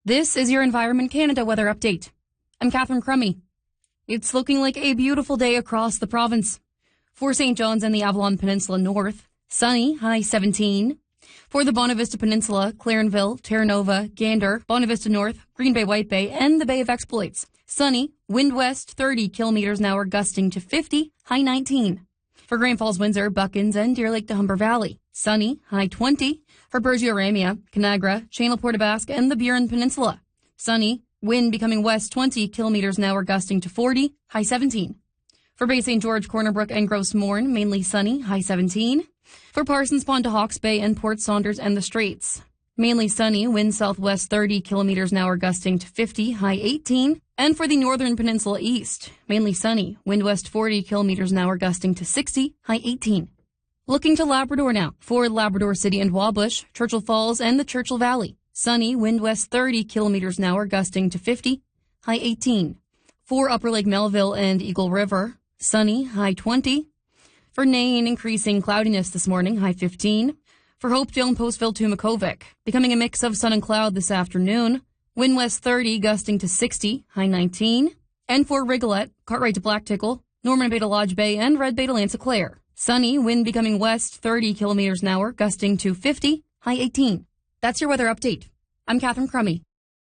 This is your Environment Canada weather update. I'm Catherine Crummy. It's looking like a beautiful day across the province. For St. John's and the Avalon Peninsula North, sunny, high 17. For the Bonavista Peninsula, Clarenville, Terra Nova, Gander, Bonavista North, Green Bay, White Bay, and the Bay of Exploits, sunny, wind west 30 kilometers an hour gusting to 50, high 19. For Grand Falls, Windsor, Buckins, and Deer Lake to Humber Valley, sunny, high 20. For Burgeo, Ramia, Canagra, Channel, Portabasque, and the Burin Peninsula, sunny, wind becoming west 20 kilometers an hour gusting to 40, high 17. For Bay St. George, Corner Brook, and Gross Mourne, mainly sunny, high 17. For Parsons Pond to Hawke's Bay and Port Saunders and the Straits, mainly sunny, wind southwest 30 kilometers an hour gusting to 50, high 18. And for the Northern Peninsula East, mainly sunny, wind west 40 kilometers an hour gusting to 60, high 18. Looking to Labrador now. For Labrador City and Wabush, Churchill Falls, and the Churchill Valley, sunny, wind west 30 kilometers an hour gusting to 50, high 18. For Upper Lake Melville and Eagle River, sunny, high 20. For Nain, increasing cloudiness this morning, high 15. For Hopedale and Postville to Makovic, becoming a mix of sun and cloud this afternoon, wind west 30 gusting to 60, high 19. And for Rigolette, Cartwright to Blacktickle, Norman Bay to Lodge Bay, and Red Bay to Lanse-Claire, sunny, wind becoming west 30 kilometers an hour gusting to 50, high 18. That's your weather update. I'm Catherine Crummy.